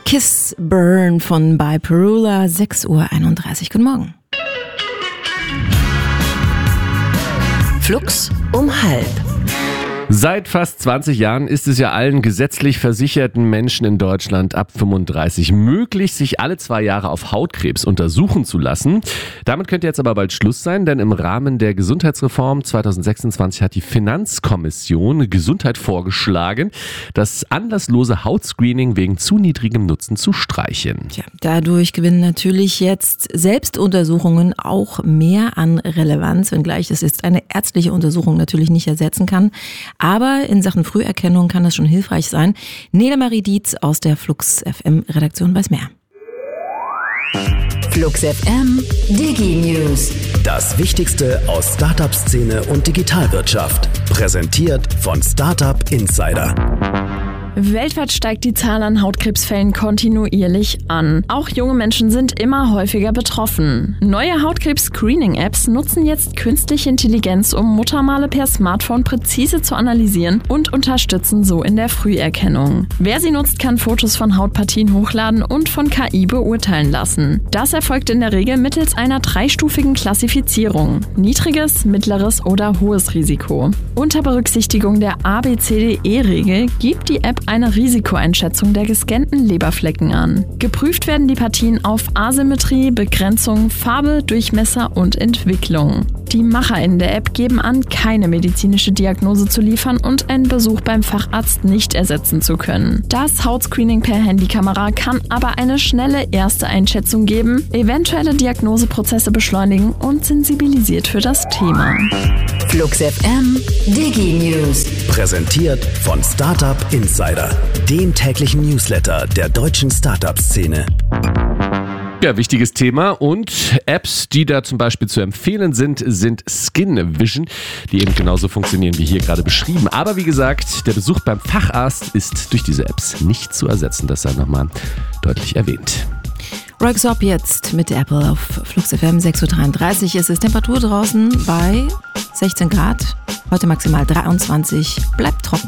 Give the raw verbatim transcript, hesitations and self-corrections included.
Kiss Burn von By Perula, sechs Uhr einunddreißig. Guten Morgen. Flux um halb. Seit fast zwanzig Jahren ist es ja allen gesetzlich versicherten Menschen in Deutschland ab fünfunddreißig möglich, sich alle zwei Jahre auf Hautkrebs untersuchen zu lassen. Damit könnte jetzt aber bald Schluss sein, denn im Rahmen der Gesundheitsreform zwanzig sechsundzwanzig hat die Finanzkommission Gesundheit vorgeschlagen, das anlasslose Hautscreening wegen zu niedrigem Nutzen zu streichen. Tja, dadurch gewinnen natürlich jetzt Selbstuntersuchungen auch mehr an Relevanz, wenngleich es jetzt eine ärztliche Untersuchung natürlich nicht ersetzen kann. Aber in Sachen Früherkennung kann das schon hilfreich sein. Nele Marie Dietz aus der Flux F M-Redaktion weiß mehr. Flux F M Digi News. Das Wichtigste aus Startup-Szene und Digitalwirtschaft. Präsentiert von Startup Insider. Weltweit steigt die Zahl an Hautkrebsfällen kontinuierlich an. Auch junge Menschen sind immer häufiger betroffen. Neue Hautkrebs-Screening-Apps nutzen jetzt künstliche Intelligenz, um Muttermale per Smartphone präzise zu analysieren und unterstützen so in der Früherkennung. Wer sie nutzt, kann Fotos von Hautpartien hochladen und von K I beurteilen lassen. Das erfolgt in der Regel mittels einer dreistufigen Klassifizierung: niedriges, mittleres oder hohes Risiko. Unter Berücksichtigung der A B C D E-Regel gibt die App eine Risikoeinschätzung der gescannten Leberflecken an. Geprüft werden die Partien auf Asymmetrie, Begrenzung, Farbe, Durchmesser und Entwicklung. Die MacherInnen der App geben an, keine medizinische Diagnose zu liefern und einen Besuch beim Facharzt nicht ersetzen zu können. Das Hautscreening per Handykamera kann aber eine schnelle erste Einschätzung geben, eventuelle Diagnoseprozesse beschleunigen und sensibilisiert für das Thema. Flux F M Digi News. Präsentiert von Startup Insider, dem täglichen Newsletter der deutschen Startup-Szene. Ja, wichtiges Thema, und Apps, die da zum Beispiel zu empfehlen sind, sind Skin Vision, die eben genauso funktionieren wie hier gerade beschrieben. Aber wie gesagt, der Besuch beim Facharzt ist durch diese Apps nicht zu ersetzen. Das sei nochmal deutlich erwähnt. Royksop jetzt mit Apple auf Flux F M, sechs Uhr dreiunddreißig. Es ist Temperatur draußen bei sechzehn Grad, heute maximal dreiundzwanzig, bleibt trocken.